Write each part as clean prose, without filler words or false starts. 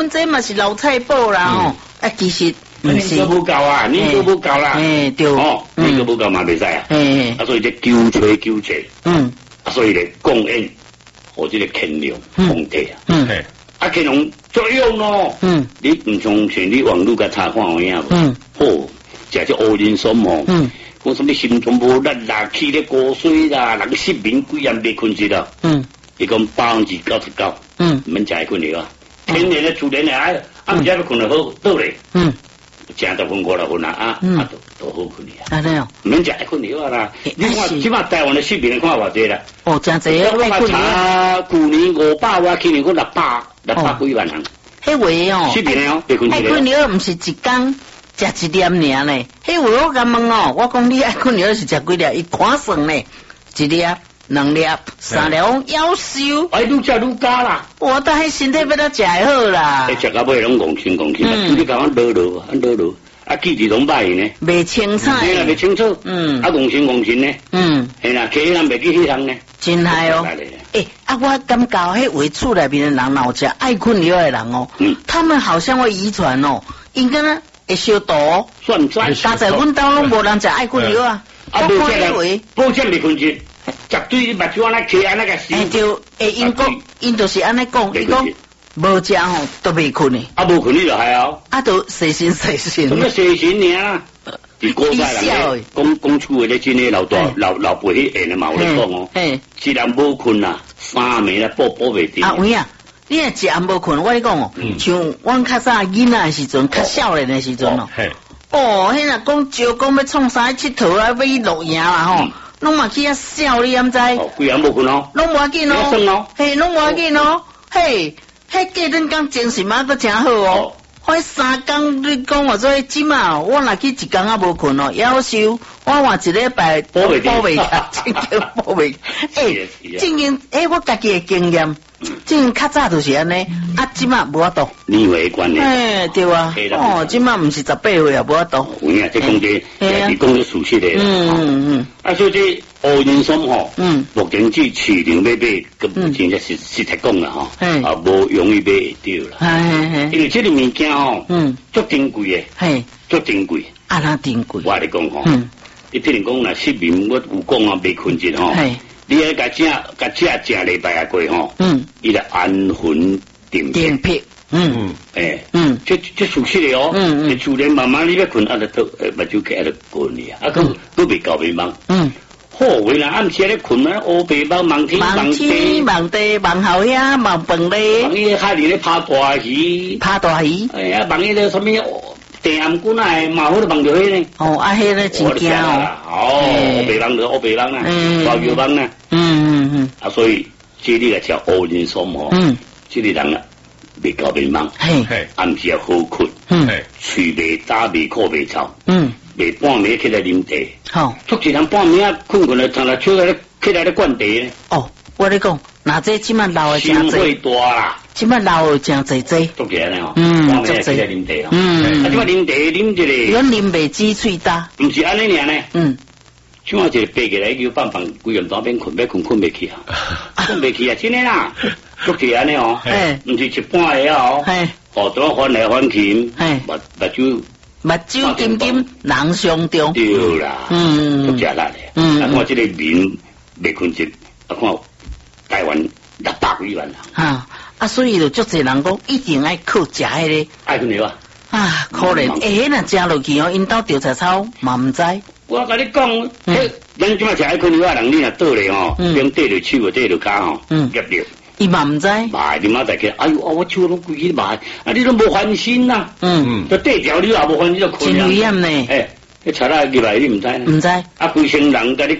这嘛是老菜脯啦哦，其实你都不够啊，你都不够啦， 对哦， 你都不够嘛，袂使啊，所以这纠结，所以咧供应和这个乾隆皇帝啊，乾隆作用咯，你唔相信你网络甲查看有影无？好，食只乌人参哦，讲什么心中无力啦，气咧过水啦，人失眠几夜未困着啦，伊讲99%，免食困了啊，天然的自然的爱，唔食要困得好倒咧，食10分50分啊，都好困了， 安尼哦， 免食困了啦，你看起码台湾的失眠看偌济啦， 真济啊， 我查去年500万，去年我600几万人。 迄话哦， 失眠哦， 爱困了唔是一工食一粒尔呢。迄话我甲问哦，我讲你爱困了是食几粒？伊看算呢，一粒、2粒、3粒，夭寿。 哎，愈食愈加啦。 我当迄身体要得食会好啦。 食到尾拢戆轻，就你甲我落，啊，记忆拢歹呢。 袂清楚。 嘿啦，袂清楚。啊，戆轻呢。嘿啦，其他人袂记迄人呢。 真系哦。我感觉迄位厝内面的人老食爱困了的人哦，他们好像会遗传哦，应该呢会消毒。 算在。 加在阮兜拢无人食爱困了啊。 我看迄位，保证袂困着，绝对目睭安尼起安尼个死。 就因就是安尼讲，伊讲无食吼都袂困的。 无困你就还好。 都细心。 什么细心尔？伫古代人讲厝话咧，真诶老辈迄下咧嘛有咧讲哦，一人无困啊，3暝啊保袂住。 有影，你若一暗无困，我咧讲哦，像阮较早囡仔诶时阵，较少年诶时阵哦，迄若讲招讲要创啥佚佗啊，要去露营啦吼，拢嘛去遐笑你敢知？ 规暗无困哦， 拢无要紧哦，嘿，拢无要紧哦，嘿，迄过阵讲精神嘛都真好哦。我3工你讲我做即嘛，我若去1工啊无困哦，夭寿，我换1礼拜保袂真叫保袂。正经我家己的经验，正较早就是安尼，即嘛无法度。 年岁关系。 对啊，即嘛毋是18岁啊，无法度。 有影，即讲这也是讲这事实的。所以这乌人参吼，目前只市场买，咁真正实体讲啦吼，无容易买得到啦。因为这个物件吼，足珍贵的，足珍贵。 哪珍贵？ 我来讲吼，你譬如讲若失眠，我有讲啊，未困着吼，你爱甲食礼拜啊过吼，伊来安魂定魄。这熟悉的哦，你自然慢慢你要困，就目睭起就困去啊，佢未够迷茫。好，为啦，暗时咧困啊，乌白梦，望天望地， 望后遐，望饭咧， 望伊海里咧拍大鱼，哎呀，望伊咧什么地暗棍啊，嘛好咧望着迄呢。 迄个真惊乌白梦就乌白梦啦，大鱼梦啦。所以这里个叫乌人参吼，这个人啊。未够迷茫，暗时也好困，喙未打未苦未臭，未半暝起来啉茶，足一人半暝困困来，长来出来起来咧灌茶咧。 我咧讲，那这即马老的真济，心会大啦， 即马老的真济， 足起来哦，半暝起来啉茶哦，即马啉茶啉一个， 阮啉袂止喙焦， 毋是安尼尔呢，像我一个爬起来叫棒棒，规人当边困袂起啊，困袂起啊，真诶啦。足是安尼哦，毋是一般个哦，怎翻来翻去，目睭金， 人上中， 对啦，足食力咧，看这个面未困着，看台湾600几万人， 所以就足侪人讲一定爱靠食迄个， 爱困了可怜，若食落去哦，因兜调查草嘛毋知。 我甲你讲，咱即马食爱困了人，你若倒咧吼，用缀着手啊，缀着骹吼，夹着。 伊嘛毋知， 你妈再去，哎呦，我手拢规起麻，你都无翻身呐，就缀条你也无翻身就困了， 真危险呢。 迄查拉入来你毋知呢？ 毋知， 规身人甲你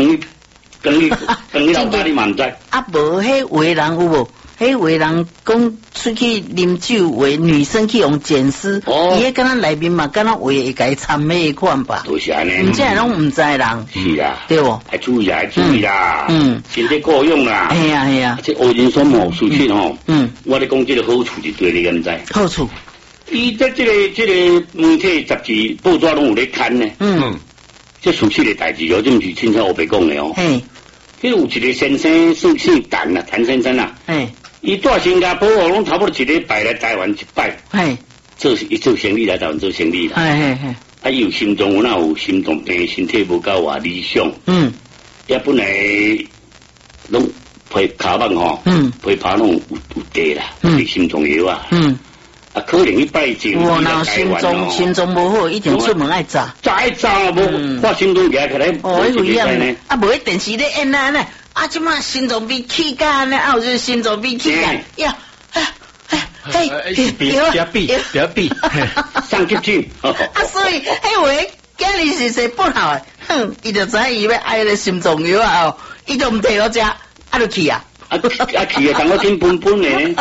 更老大你嘛毋知。 无迄话人有无？迄话人讲出去啉酒，话女生去用剪丝，伊迄敢若内面嘛，敢若会甲伊掺咩款吧？ 都是安尼， 毋知拢毋知人。 是啦， 对无？ 还注意啦，身体够用啦。 系啊。 这乌人参吼，属实吼，我咧讲这个好处是对你敢知？ 好处， 伊这个媒体杂志报纸拢有咧刊呢。这属实的代志哦，这毋是亲像我白讲的哦。迄有一个先生姓陈啊，陈先生啊。 伊住新加坡，我拢差不多一礼拜来台湾一摆。 嘿， 做生意来台湾做生意啦。啊，伊有心脏，那有心脏病，身体无够话理想。也本来拢陪骹板吼，陪爬拢有地啦，心脏药啊。啊，可能一摆就我那心脏无好，一定出门爱炸。 炸啊，无发心脏夹起来。 哦，迄危险呢。啊，无迄电视咧演啊呢，啊，即马心脏病起干呢，啊，有就是心脏病起干，呀， 不要比， 上急诊。 啊，所以迄回今日是说不好诶，伊就知伊要爱个心脏药啊，哦，伊就唔摕我食，啊就去啊。 去啊，当我紧本咧，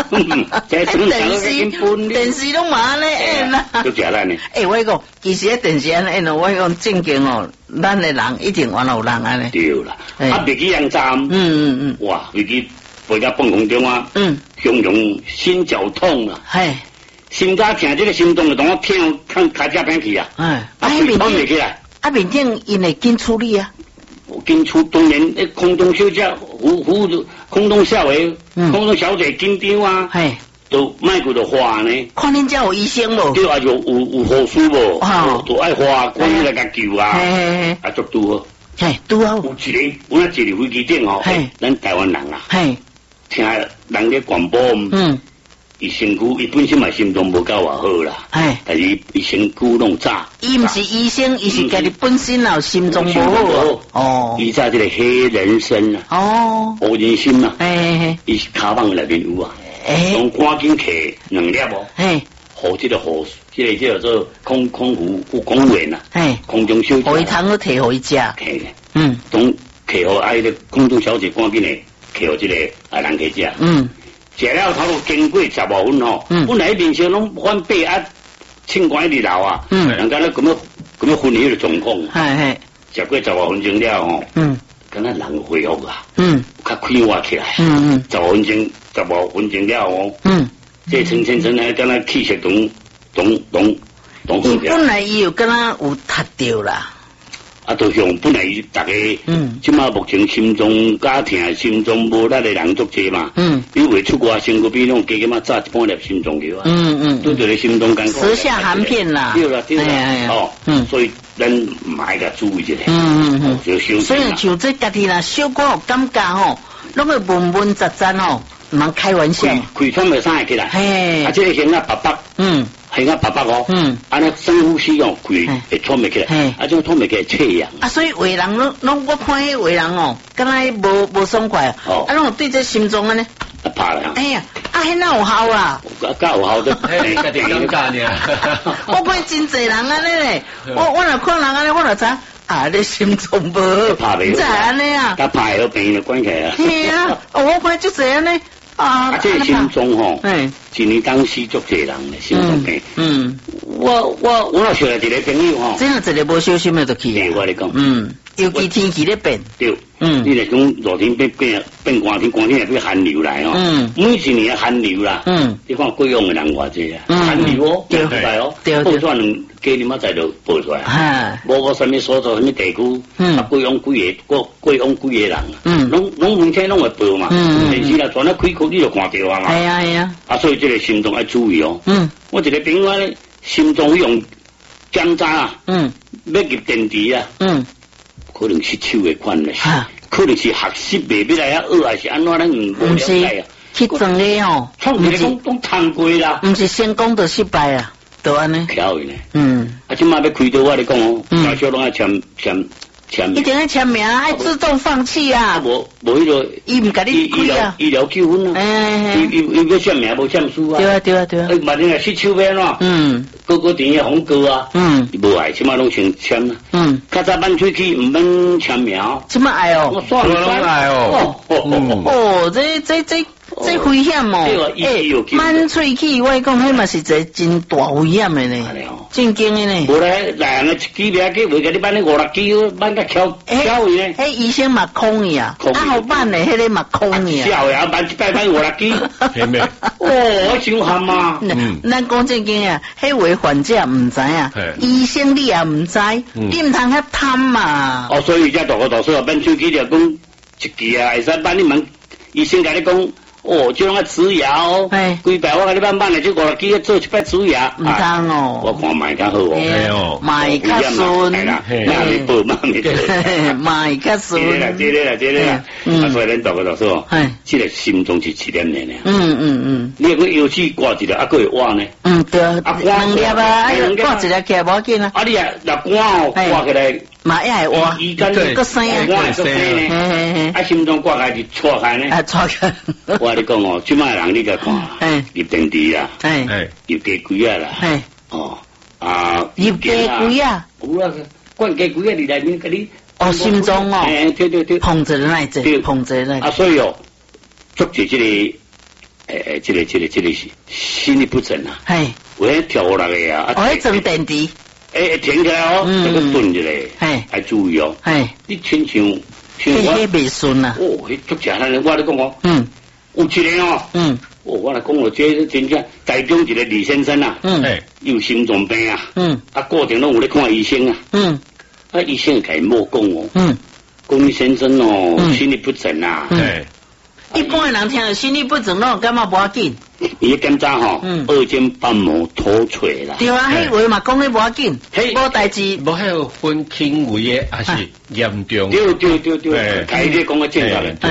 电视拢嘛咧演啦， 都食咱呢。 我讲，其实电视安演哦，我讲正经哦，咱的人一定原来有人安尼。 对啦，飞机洋站，哇，飞机飞到半空中啊，形容心绞痛啊，心早听这个心动就当我听看卡车边去啊，面顶未起来， 面顶因会紧处理啊。 紧出当然，空中小姐空中小姐，空中小姐紧张啊，都卖过就花呢。 看恁家有医生无？ 对啊，有护士无？都爱花，赶紧来甲救啊！啊，足拄好。 拄好。 有那一日飞机顶吼，咱台湾人啊，听人咧广播，伊身躯伊本身嘛心脏无够偌好啦，但是伊身躯拢炸。伊毋是医生，伊是家己本身有心脏无好。哦，伊在这个黑人参啊，黑人参啊，伊是骹棒内面有啊，用赶紧摕2粒哦，互这个叫做空服员啊，空中小姐， 互伊通去摕互伊食， 当摕互爱个空中小姐赶紧诶，摕互这个人去食，食了差不多经过15分吼，本来面上拢翻白啊，清光一日流啊，人家咧咁样昏迷的状况，食过15分钟了吼，敢若人恢复啊，较快活起来，15分钟了哦，这层还敢若气血动。 本来伊有敢若有踢掉啦。 啊，都像本来大家，即马目前心脏加疼、心脏无力的人足济嘛，因为出国身躯边拢加嘛炸一半粒心脏药啊，对着心脏肝。 舌下含片啦， 对啦，所以咱买个注意一下，就小心。 所以像这家己啦，小可有感觉吼，拢会闷杂吼，唔通开玩笑。 开窗咪生起来，啊，这个形啊白白，形啊白白哦，安尼深呼吸哦，开会喘袂起来，啊，这个喘袂起来缺氧。 啊，所以为人拢我看迄为人哦，敢若无爽快，啊，拢对这心脏安尼。 啊，怕啦！ 哎呀，啊，迄哪有效啊？ 敢有效的， 家己尴尬呢。 我看真侪人安尼咧，我若看人安尼，我就知啊，你心脏无好， 怕袂？ 在安尼啊？ 他怕有病就关起来啊。 是啊，我看就这样呢。 啊，这心脏吼，一年当时足侪人咧，心脏病。我若想来一个朋友吼， 真系一个无小心的就去。 我嚟讲， 尤其天气咧变。 对，你来讲热天变寒天，寒天也变寒流来哦。每一年寒流啦，你看贵阳的人偌济啊，寒流哦，对哦，报出来家你妈在就报出来，无什么所在，什么地区，啊贵阳几个人啊，拢每天拢会报嘛，电视啦全咧开口你就看到啊嘛， 系啊系啊， 啊所以这个心脏要注意哦。我一个朋友咧，心脏用检查啊，要入电池啊，可能是手的款咧，可能是学习未必来啊学，还是安怎咱无了解啊。 去装的哦， 唔是讲贪过啦， 唔是成功就失败啊，就安尼。 巧的呢，啊，即马要开刀我嚟讲哦，大小拢要签， 一定要签名，爱自动放弃啊。 无迄个， 伊唔甲你开啊， 医疗纠纷啊，伊要签名无签书啊。 对啊。 万一失手要喏，个店也红告啊，无爱，即马拢先签啦。较早办出去唔免签名， 即马爱哦， 我算爱哦。 哦，这危险哦！满喙齿，我讲迄嘛是一个真大危险的呢，正经的呢。 无来人一支命去，为甲你办咧5-6支，办甲敲伊呢。 迄医生嘛空伊啊，后办的迄个嘛空伊啊。 笑呀，办一摆办5-6支， 系咩？ 我伤寒嘛。 咱讲正经啊，迄位患者唔知啊，医生你也唔知，你唔通遐贪嘛。 所以遮大哥大嫂啊，办喙齿就讲一支啊，会使办你问医生甲你讲。 哦，就那植牙哦，规排我甲你慢慢的，就过来记得做一摆植牙。 唔通哦， 我看买较好哦， 系哦， 买较顺， 系啦，慢慢报，慢慢做， 买较顺。 这个啦，啊，所以咱大个老师哦，这个心中是一点的呢。你如果油漆挂一个，啊，佫会挖呢？ 对，两粒啊，挂一粒起来无要紧啊。 啊，你啊，若挂哦，挂起来。 嘛也系挖， 个声啊，我系声呢，啊心中挂开就错开呢， 错开。 我你讲哦，即卖人你个看，入电池啊，入鸡龟啊啦，哦啊， 入鸡龟啊， 有啊，灌鸡龟啊，你内面嗰啲， 哦心中哦， 对， 碰着那只，碰着那， 啊所以哦，捉住这个，这个是心律不整啊，喂跳落来啊， 我装电池。 停起来哦，这个蹲起来，还注意哦。你亲像我未顺啊。 哦，迄足正咱我咧讲哦。有一个哦。我来讲哦，这真正台中一个李先生啊。有心脏病啊。啊，过程拢有咧看医生啊。啊，医生甲伊莫讲哦。讲李先生哦，心律不整啊。 一般人听到心律不整咯，感觉无要紧。 伊检查吼，2尖瓣膜脱垂啦。 对啊，迄话嘛讲咧无要紧，无代志。 无迄个分轻微的，还是严重？ 对，开咧讲个正常人。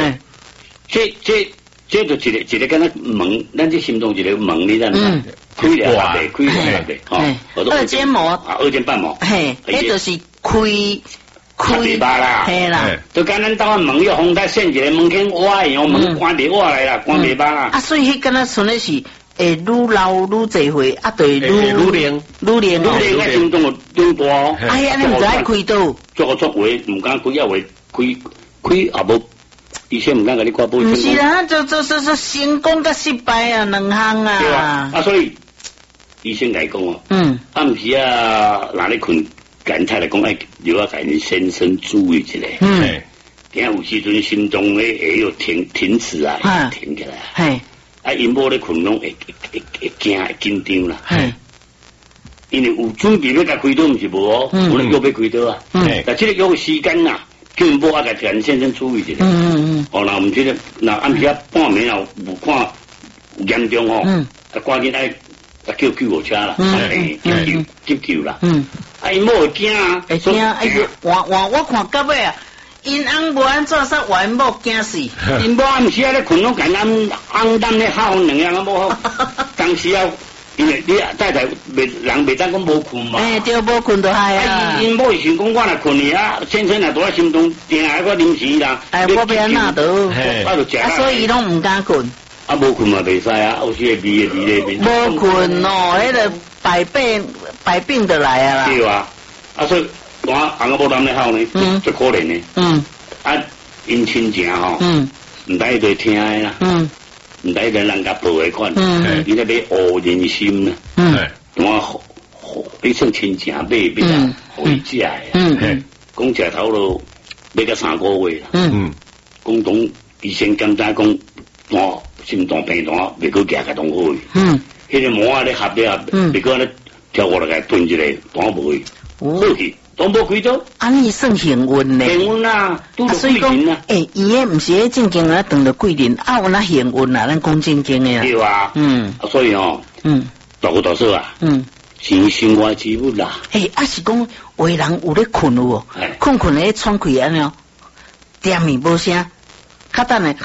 这就一个敢若门，咱这心中一个门，你知影？开了下地，开了下地，吼。 2尖膜啊，2尖瓣膜。 迄就是开嘴巴啦， 系啦， 就敢咱到门要风台扇一个门口挖的，门关地挖来啦，关嘴巴啦。 啊，所以迄敢若纯粹是愈老愈济岁，啊，对愈灵啊，心中有愈大哦。 哎呀，你唔知开刀， 做个作为，唔敢开也会开也无，医生唔敢甲你挂保险。 唔是啦，就成功甲失败啊，两项啊。 对啊，啊，所以医生来讲哦，暗时啊，哪里困？简单来讲，要留下给你先生注意一下。今有时阵心中会有停止啊，停起来。啊，因某咧困拢会紧张啦。因为有准备要甲开刀，毋是无哦，有咧约要开刀啊。但这个约时间呐，叫因某啊甲先生注意一下。哦，那毋这个，那暗时啊半暝啊有看严重哦，啊赶紧爱叫救护车啦，急救啦。啊，因某会惊啊， 会惊！哎呦，我看到尾啊，因翁无安怎说，因某惊死。 因某暗时啊咧困拢简单，翁胆咧好两样啊无好。当时啊，因为你太太人袂当讲无困嘛。 对，无困就害啊。 因某想讲我来困去啊，先生若拄在心中定下个临时啦。 我变哪都， 我就食啦。 所以伊拢唔敢困。 啊，无困嘛袂使啊，有时会味。 无困哦，迄个百病的来啊啦。 对啊，啊所以我翁某人咧好呢，最可怜呢。啊，因亲情吼，唔使对听的啦，唔使对人家报的款，伊咧要学人心啦。我你算亲情买啊，互伊食的。讲食头路要到3个月啦。讲讲医生检查讲，我心脏病单未够夹个东好。迄个膜啊咧合了，未够咧跳过来炖一个，单无去，好去，都无开刀。 安尼算幸运呢？ 幸运啊， 所以讲，伊个毋是迄正经啊，当着贵人，啊，有那幸运啊，咱讲正经的啦。 对啊，所以哦，大哥大嫂啊，是生活之物啦。 啊是讲，有的人有咧困有，困咧喘气安尼，点咪无声，较等咧，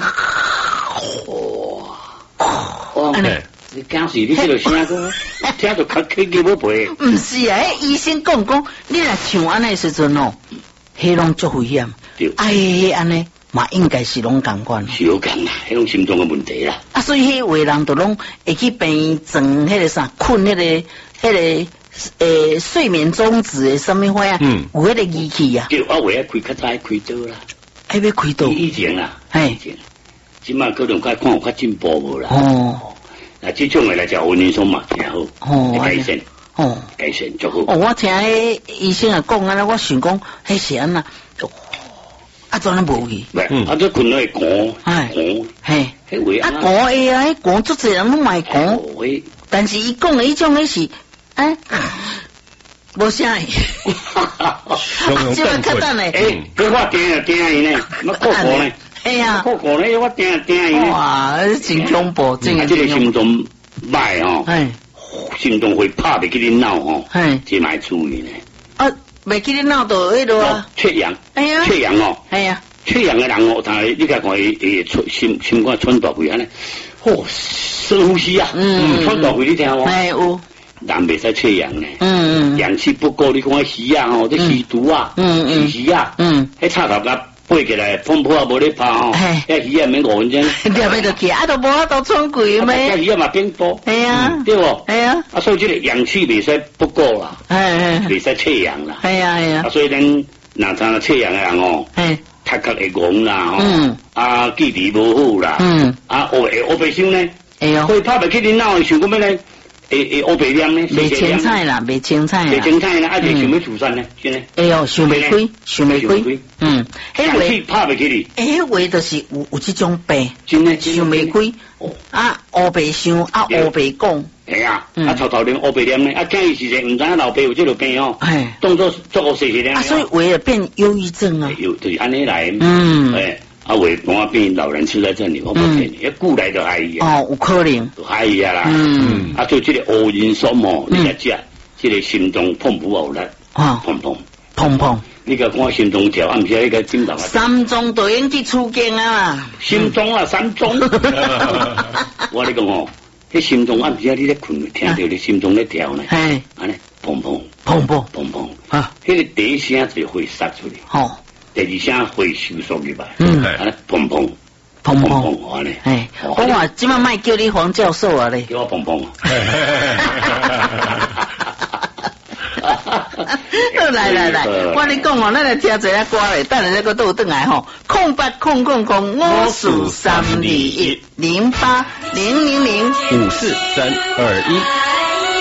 安尼。你讲是你这个声讲，听着较起鸡母背。 唔是啊，医生讲，你若像安尼时阵哦，迄拢足危险。对，安尼嘛应该是拢共款。 是有共啦，迄种心脏的问题啦。 啊，所以迄位人都拢会去病床迄个啥困迄个睡眠中止的什么花啊，有迄个仪器啊。 对，我为了开较早开刀啦。 要开刀？ 以前啦，即摆可能看有较进步无啦。那这种的来讲，温松嘛挺好，改善，改善就好。 我听迄医生啊讲安尼，我想讲，迄是安那，啊，怎能无去？ 啊，这困了会寒， 嘿，迄位啊，寒诶啊，迄寒足侪人拢卖寒，但是伊讲的迄种迄是，无啥诶，即个较等诶， 佢话定伊呢，乜过火呢？ 哎呀， 个个咧我听伊。 哇，真恐怖，真这个心脏歹吼，心脏会拍袂去你脑吼，这蛮注意呢。 啊，袂去你脑到迄度啊？ 缺氧， 哎呀， 缺氧哦， 哎呀， 缺氧的人哦，他你看伊心肝喘大肺安尼，深呼吸啊，喘大肺你听无？ 哎有。 人袂使缺氧呢，氧气不够，你讲吸啊吼，这吸毒啊，吸啊，迄插头甲背起来，pom泡啊无咧拍吼，迄鱼啊免5分钟， 了要就去，啊都无法度喘气咩？ 迄鱼啊嘛变多， 系啊， 对无？ 系啊， 啊所以这个氧气袂使不够啦，袂使缺氧啦， 系啊系啊， 所以咱若像缺氧的人哦，头壳会戆啦吼，啊记忆无好啦，啊黑白想呢，会拍袂起你脑，想讲咩呢？黑白念呢？ 袂青菜啦，袂青菜啦， 袂青菜啦，啊，就想要自杀呢，是呢？ 哎呦，想袂开，想袂开， 氧气拍袂起你。 迄话就是有这种病， 真诶， 想袂开，啊，黑白想，啊，黑白讲。 系啊，啊，头念黑白念呢，啊，建议时阵唔知影老爸有这个病哦，动作做个细细咧。 啊，所以为了变忧郁症啊。 有就是安尼来。啊，为我变老人痴呆症，我不骗你，一过来就害伊哦，有可能， 就害伊啊啦。啊，做这个乌人参哦，你来食，这个心脏碰不好力，砰砰砰砰， 你个看心脏跳，啊，唔是那个心脏。 三中都应去出境啊嘛， 心脏啊，三中。我你讲哦，迄心脏啊，唔是你咧困，听到你心脏咧跳呢，安尼砰砰砰砰砰砰啊，迄个第一声就会杀出来。好。第二声会收缩入来，砰砰砰砰，安尼。 我话今晚卖叫你黄教授啊咧， 叫我砰砰。 来，我你讲哦，咱来听一下歌咧，等下再个倒转来吼，0800543210800000543221。